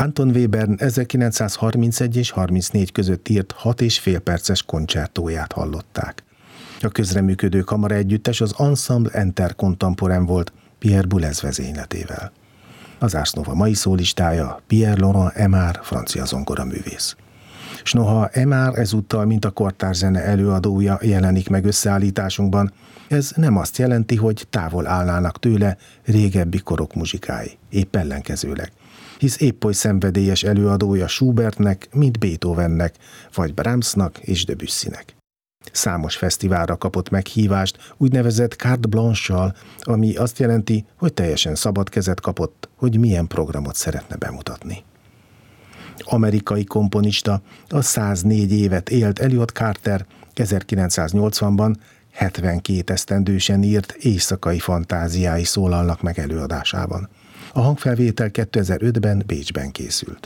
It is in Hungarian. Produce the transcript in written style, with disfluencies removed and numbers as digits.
Anton Webern 1931 és 34 között írt 6,5 perces koncertóját hallották. A közreműködő kamaraegyüttes az Ensemble Intercontemporain volt Pierre Boulez vezényletével. Az Ars Nova mai szólistája Pierre-Laurent Aimard, francia zongoraművész. S noha Aimard ezúttal, mint a kortárs-zene előadója jelenik meg összeállításunkban, ez nem azt jelenti, hogy távol állnának tőle régebbi korok muzsikái, épp ellenkezőleg. Hisz épp oly szenvedélyes előadója Schubertnek, mint Beethovennek, vagy Brahmsnak és Debussynek. Számos fesztiválra kapott meghívást úgynevezett carte blanche-sal, ami azt jelenti, hogy teljesen szabad kezet kapott, hogy milyen programot szeretne bemutatni. Amerikai komponista, a 104 évet élt Elliott Carter 1980-ban 72 esztendősen írt éjszakai fantáziái szólalnak meg előadásában. A hangfelvétel 2005-ben Bécsben készült.